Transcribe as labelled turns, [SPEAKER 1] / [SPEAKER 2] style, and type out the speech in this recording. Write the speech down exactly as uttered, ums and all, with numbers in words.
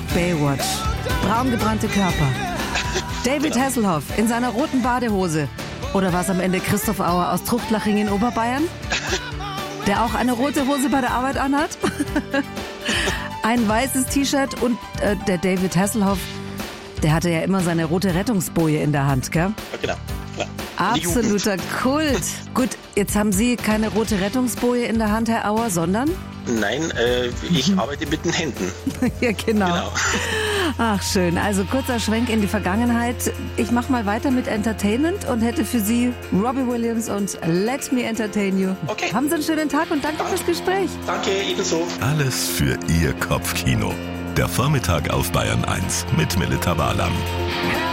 [SPEAKER 1] Baywatch. Braungebrannte Körper. David
[SPEAKER 2] Genau.
[SPEAKER 1] Hasselhoff in seiner roten Badehose. Oder war es am Ende Christoph Auer aus Truchtlaching in Oberbayern? Der auch eine rote Hose bei der Arbeit anhat? Ein weißes T-Shirt und äh, der David Hasselhoff, der hatte ja immer seine rote Rettungsboje in der Hand, gell?
[SPEAKER 2] Ja, genau. Klar.
[SPEAKER 1] Absoluter Kult. Gut, jetzt haben Sie keine rote Rettungsboje in der Hand, Herr Auer, sondern?
[SPEAKER 2] Nein, äh, ich arbeite mit den Händen.
[SPEAKER 1] Ja, genau.
[SPEAKER 2] Genau.
[SPEAKER 1] Ach, schön. Also kurzer Schwenk in die Vergangenheit. Ich mache mal weiter mit Entertainment und hätte für Sie Robbie Williams und Let Me Entertain You.
[SPEAKER 2] Okay.
[SPEAKER 1] Haben Sie einen schönen Tag und danke fürs Gespräch.
[SPEAKER 2] Danke, ebenso.
[SPEAKER 3] Alles für Ihr Kopfkino. Der Vormittag auf Bayern eins mit Melita Walam.